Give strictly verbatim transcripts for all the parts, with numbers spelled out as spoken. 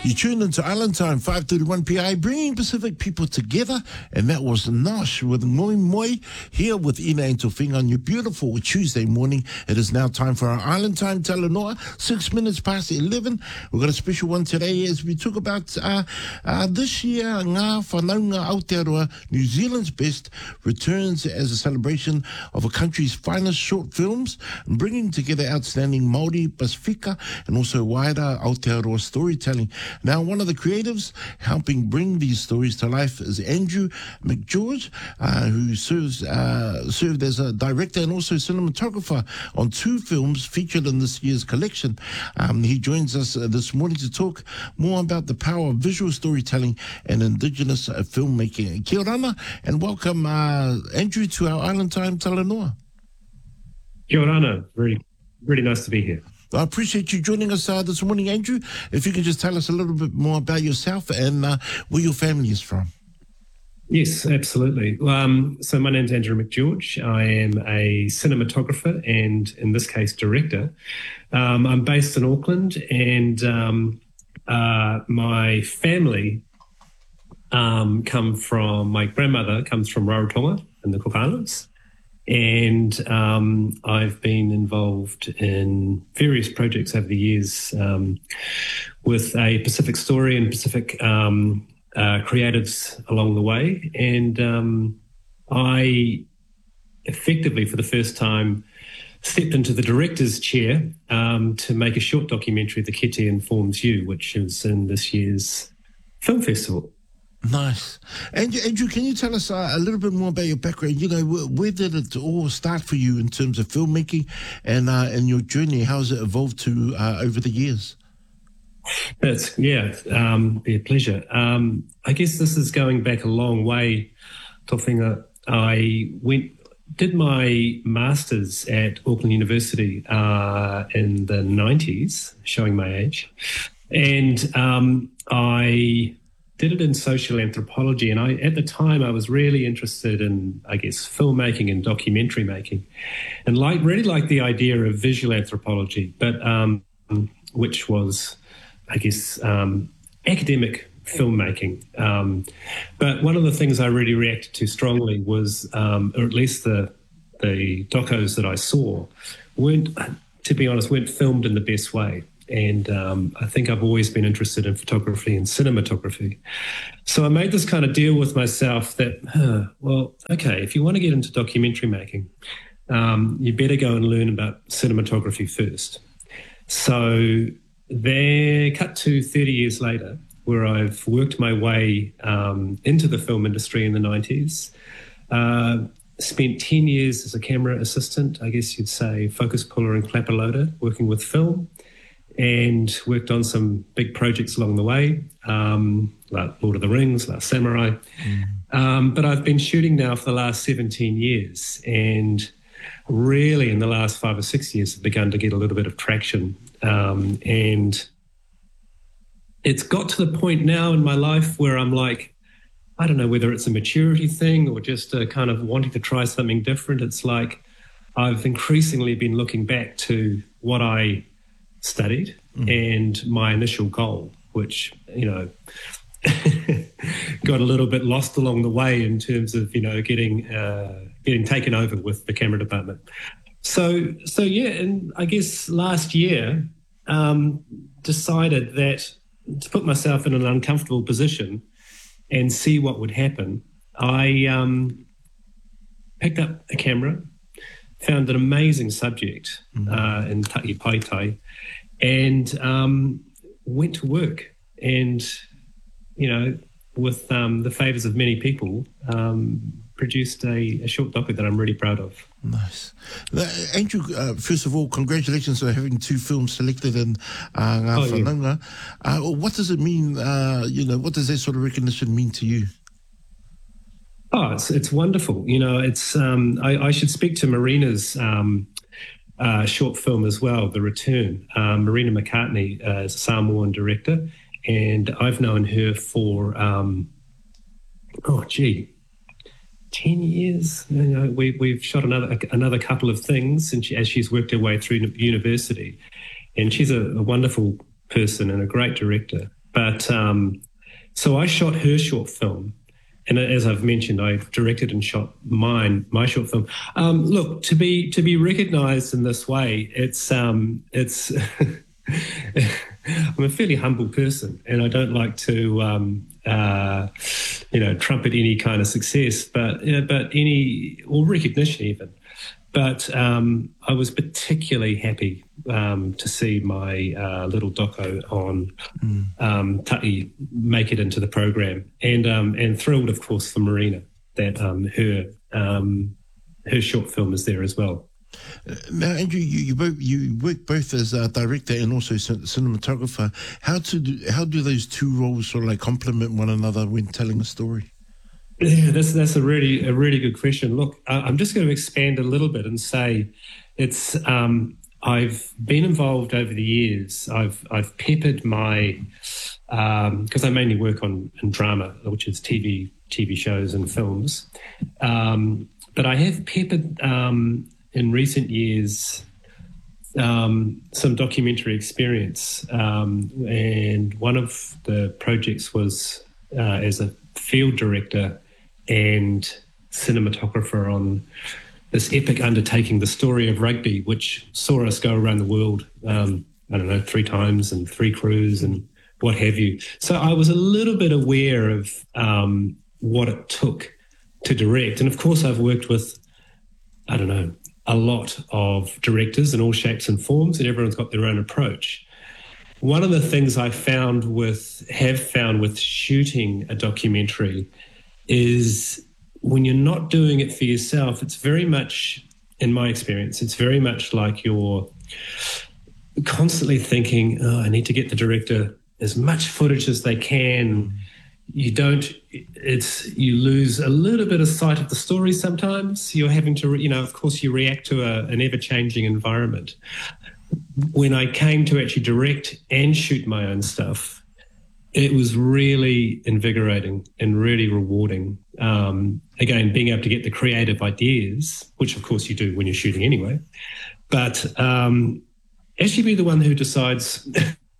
You tuned into Island Time, five thirty-one P I, bringing Pacific people together, and that was Nosh with Moi Moi, here with Ina and Tofinga on your beautiful Tuesday morning. It is now time for our Island Time Talanoa, six minutes past eleven. We've got a special one today as we talk about uh, uh, this year, Ngā Whanaunga Aotearoa, New Zealand's Best, returns as a celebration of a country's finest short films, bringing together outstanding Māori, Pasifika, and also wider Aotearoa storytelling. Now, one of the creatives helping bring these stories to life is Andrew McGeorge, uh, who serves uh, served as a director and also cinematographer on two films featured in this year's collection. Um, he joins us uh, this morning to talk more about the power of visual storytelling and Indigenous uh, filmmaking. Kia orana, and welcome, uh, Andrew, to our Island Time Talanoa. Kia orana. Really, really nice to be here. I appreciate you joining us uh, this morning, Andrew. If you can just tell us a little bit more about yourself and uh, where your family is from. Yes, absolutely. Um, so my name's Andrew McGeorge. I am a cinematographer and, in this case, director. Um, I'm based in Auckland, and um, uh, my family um, come from, my grandmother comes from Rarotonga in the Cook Islands. And um, I've been involved in various projects over the years um, with a Pacific story and Pacific um, uh, creatives along the way. And um, I effectively, for the first time, stepped into the director's chair um, to make a short documentary, The Kete Informs You, which is in this year's film festival. Nice. Andrew, Andrew, can you tell us uh, a little bit more about your background? You know, where, where did it all start for you in terms of filmmaking and uh, and your journey? How has it evolved to uh, over the years? It's, yeah, um, be a pleasure. Um, I guess this is going back a long way, Tofinga. I went, did my master's at Auckland University uh, in the nineties, showing my age, and um, I did it in social anthropology. And I, at the time, I was really interested in, I guess, filmmaking and documentary making, and like really like the idea of visual anthropology, but um, which was, I guess, um, academic filmmaking. Um, but one of the things I really reacted to strongly was, um, or at least the the docos that I saw, weren't, to be honest, weren't filmed in the best way. And um, I think I've always been interested in photography and cinematography. So I made this kind of deal with myself that, huh, well, okay, if you want to get into documentary making, um, you better go and learn about cinematography first. So there, cut to thirty years later, where I've worked my way um, into the film industry in the nineties, uh, spent ten years as a camera assistant, I guess you'd say focus puller and clapper loader, working with film, and worked on some big projects along the way, um, like Lord of the Rings, Last Samurai. Mm. Um, but I've been shooting now for the last seventeen years, and really in the last five or six years have begun to get a little bit of traction. Um, and it's got to the point now in my life where I'm like, I don't know whether it's a maturity thing or just a kind of wanting to try something different. It's like I've increasingly been looking back to what I studied mm. and my initial goal, which, you know, got a little bit lost along the way in terms of, you know, getting uh, getting taken over with the camera department. So, so yeah, and I guess last year um, decided that to put myself in an uncomfortable position and see what would happen, I um, picked up a camera, found an amazing subject mm-hmm. uh, in Taki Paitai, and um, went to work. And, you know, with um, the favours of many people, um, produced a, a short docu that I'm really proud of. Nice. Uh, Andrew, uh, first of all, congratulations on having two films selected in uh, Ngā oh, Whanaunga. Yeah. Uh, what does it mean, uh, you know, what does that sort of recognition mean to you? Oh, it's it's wonderful. You know, it's um, I, I should speak to Marina's um, uh, short film as well, The Return. Um, Marina McCartney uh, is a Samoan director, and I've known her for, um, oh, gee, ten years. You know, we, we've shot another another couple of things and she, as she's worked her way through university. And she's a, a wonderful person and a great director. But um, so I shot her short film. And as I've mentioned, I directed and shot mine, my short film. Um, look, to be to be recognised in this way, it's um, it's. I'm a fairly humble person, and I don't like to, um, uh, you know, trumpet any kind of success, but you know, but any or recognition even. But um, I was particularly happy um, to see my uh, little doco on mm. um, Ta'i make it into the program, and um, and thrilled, of course, for Marina that um, her um, her short film is there as well. Uh, now, Andrew, you you, both, you work both as a director and also cinematographer. How to do, how do those two roles sort of like complement one another when telling a story? Yeah, that's that's a really a really good question. Look, I'm just going to expand a little bit and say, it's um, I've been involved over the years. I've I've peppered my because um, I mainly work on in drama, which is T V T V shows and films, um, but I have peppered um, in recent years um, some documentary experience, um, and one of the projects was uh, as a field director and cinematographer on this epic undertaking, the story of rugby, which saw us go around the world, um, I don't know, three times and three crews and what have you. So I was a little bit aware of um, what it took to direct. And of course, I've worked with, I don't know, a lot of directors in all shapes and forms, and everyone's got their own approach. One of the things I found with, have found with shooting a documentary is when you're not doing it for yourself, it's very much, in my experience, it's very much like you're constantly thinking, oh, I need to get the director as much footage as they can. You don't, it's, you lose a little bit of sight of the story sometimes. You're having to, you know, of course you react to a, an ever-changing environment. When I came to actually direct and shoot my own stuff, it was really invigorating and really rewarding. Um, again, being able to get the creative ideas, which of course you do when you're shooting anyway, but um, actually be the one who decides,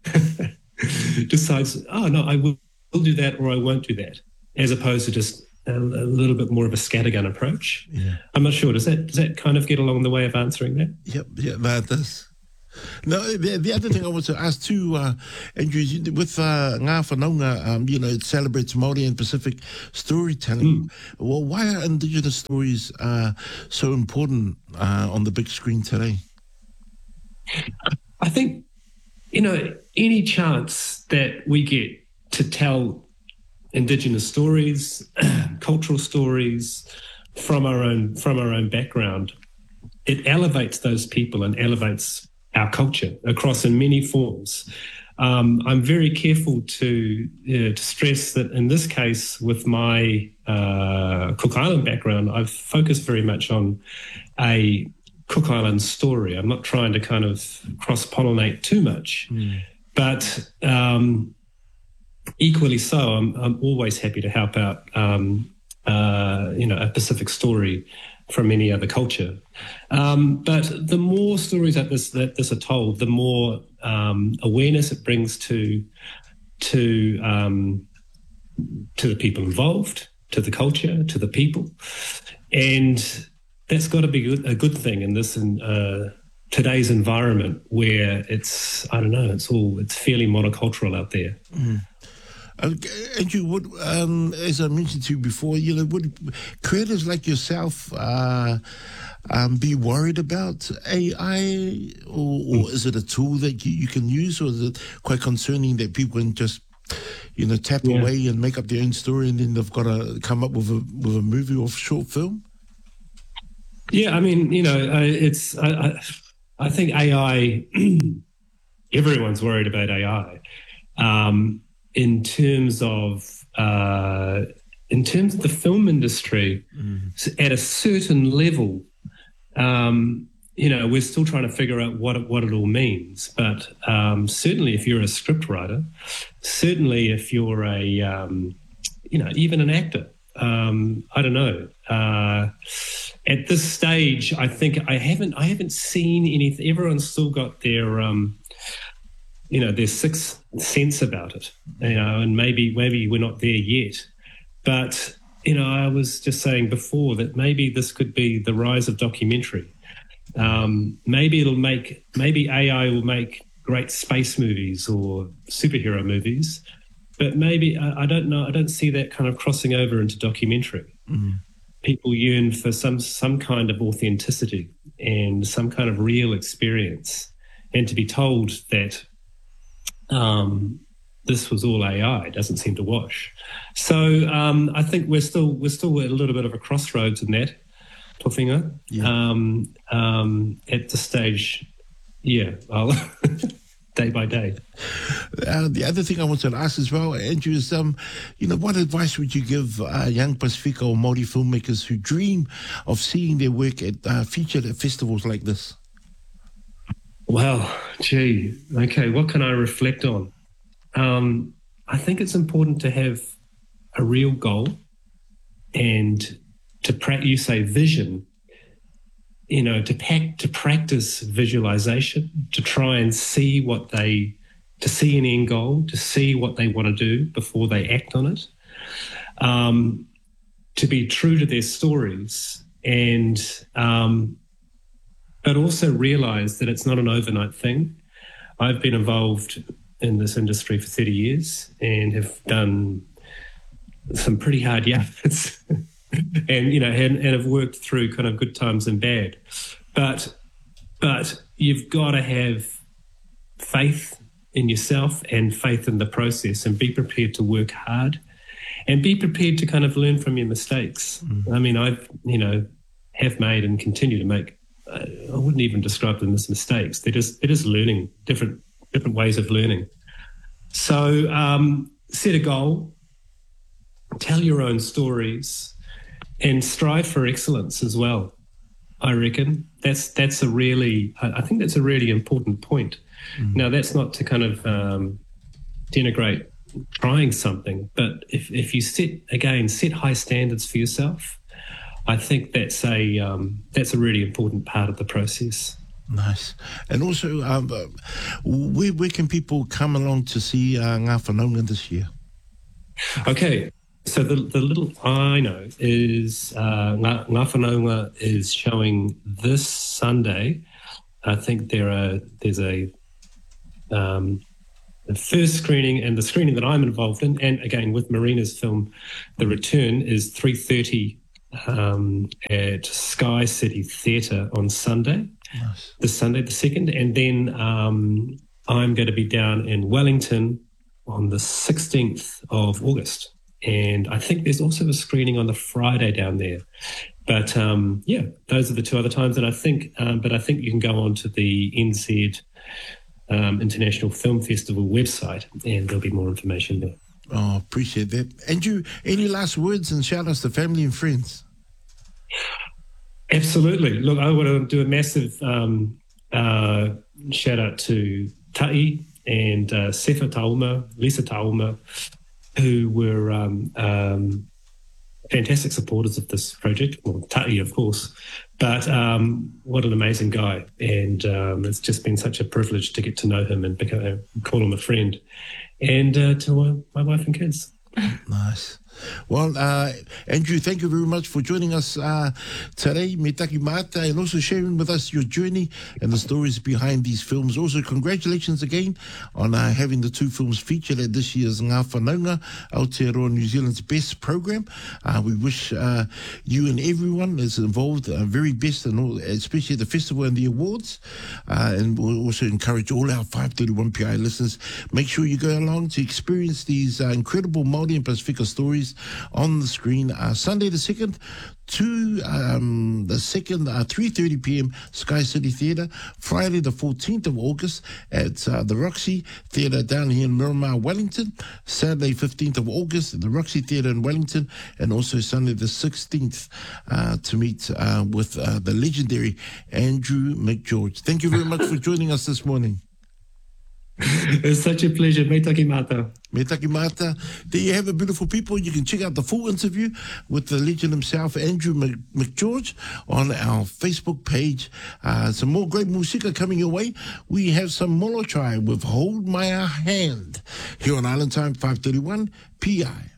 decides, oh no, I will, will do that or I won't do that, as opposed to just a, a little bit more of a scattergun approach. Yeah. I'm not sure. Does that does that kind of get along the way of answering that? Yep, yeah, that does. No, the, the other thing I want to ask too, uh, Andrew, with uh, Ngā Whanaunga, um, you know, it celebrates Māori and Pacific storytelling. Mm. Well, why are Indigenous stories uh, so important uh, on the big screen today? I think, you know, any chance that we get to tell Indigenous stories, cultural stories from our own from our own background, it elevates those people and elevates our culture across in many forms. Um, I'm very careful to, uh, to stress that in this case, with my uh, Cook Island background, I've focused very much on a Cook Island story. I'm not trying to kind of cross-pollinate too much, mm. but um, equally so, I'm, I'm always happy to help out, um, uh, you know, a Pacific story from any other culture. Um, but the more stories that this that this are told, the more um, awareness it brings to to um, to the people involved, to the culture, to the people, and that's got to be good, a good thing in this in uh, today's environment where it's I don't know, it's all it's fairly monocultural out there. Mm. Uh, Andrew, would, um, as I mentioned to you before, you know, would creators like yourself uh, um, be worried about A I, or, or is it a tool that you, you can use, or is it quite concerning that people can just, you know, tap yeah. away and make up their own story, and then they've got to come up with a with a movie or short film? Yeah, I mean, you know, uh, it's I, I, I think A I. Everyone's worried about A I. Um, In terms of uh, in terms of the film industry, mm. at a certain level, um, you know, we're still trying to figure out what it, what it all means. But um, certainly, if you're a script writer, certainly if you're a um, you know, even an actor, um, I don't know. Uh, at this stage, I think I haven't I haven't seen anything. Everyone's still got their um, you know, there's sixth sense about it, you know, and maybe maybe we're not there yet. But, you know, I was just saying before that maybe this could be the rise of documentary. Um, maybe it'll make, maybe A I will make great space movies or superhero movies, but maybe, I, I don't know, I don't see that kind of crossing over into documentary. Mm. People yearn for some some kind of authenticity and some kind of real experience, and to be told that um, this was all A I doesn't seem to wash. So um, I think we're still we're still at a little bit of a crossroads in that, Tofinga. Yeah. Um, um, at this stage, yeah, I'll day by day. Uh, the other thing I wanted to ask as well, Andrew, is um, you know, what advice would you give uh, young Pasifika or Māori filmmakers who dream of seeing their work at uh, featured at festivals like this? Well, gee, okay, what can I reflect on? Um, I think it's important to have a real goal and to pra- you say vision, you know, to pack, to practice visualization, to try and see what they, to see an end goal, to see what they want to do before they act on it, um, to be true to their stories, and um, but also realize that it's not an overnight thing. I've been involved in this industry for thirty years and have done some pretty hard yards. And, you know, and, and have worked through kind of good times and bad. But but you've got to have faith in yourself and faith in the process, and be prepared to work hard and be prepared to kind of learn from your mistakes. Mm. I mean, I've, you know, have made and continue to make, uh, I wouldn't even describe them as mistakes. They're just, they're just learning, different, different ways of learning. So um, set a goal, tell your own stories, and strive for excellence as well. I reckon that's that's a really, I think that's a really important point. Mm. Now, that's not to kind of um, denigrate trying something, but if, if you set, again, set high standards for yourself, I think that's a um, that's a really important part of the process. Nice. And also, um, where, where can people come along to see uh, Ngā Whanaunga this year? Okay. So the the little I know is uh, Ngā Whanaunga is showing this Sunday. I think there are there's a um, the first screening, and the screening that I'm involved in, and again with Marina's film, The Return, is three thirty um, at Sky City Theatre on Sunday. Nice. This Sunday, the second, and then um, I'm going to be down in Wellington on the sixteenth of August. And I think there's also a screening on the Friday down there. But um, yeah, those are the two other times. And I think, um, but I think you can go on to the N Z um, International Film Festival website, and there'll be more information there. Oh, appreciate that. Andrew, any last words and shout outs to family and friends? Absolutely. Look, I want to do a massive um, uh, shout out to Ta'i and uh, Sefa Tauma, Lisa Tauma, who were um, um, fantastic supporters of this project. Well, Ta'i, of course, but um, what an amazing guy. And um, it's just been such a privilege to get to know him and become, uh, call him a friend. And uh, to my, my wife and kids. Nice. Well, uh, Andrew, thank you very much for joining us uh, today, me taki mata, and also sharing with us your journey and the stories behind these films. Also, congratulations again on uh, having the two films featured at this year's Ngā Whanaunga, Aotearoa New Zealand's best program. Uh, we wish uh, you and everyone that's involved uh, very best, and all, especially the festival and the awards. Uh, and we'll also encourage all our five thirty-one P I listeners, make sure you go along to experience these uh, incredible Māori and Pasifika stories on the screen. Uh, Sunday the second to um, the second, uh, three thirty p.m. Sky City Theatre. Friday the fourteenth of August at uh, the Roxy Theatre down here in Miramar, Wellington. Saturday fifteenth of August at the Roxy Theatre in Wellington. And also Sunday the sixteenth uh, to meet uh, with uh, the legendary Andrew McGeorge. Thank you very much for joining us this morning. It's such a pleasure. Me taki mātou. Me taki mata. There you have it, beautiful people. You can check out the full interview with the legend himself, Andrew Mc- McGeorge, on our Facebook page. Uh, some more great musika coming your way. We have some Molochai with Hold My Hand here on Island Time five thirty-one P I.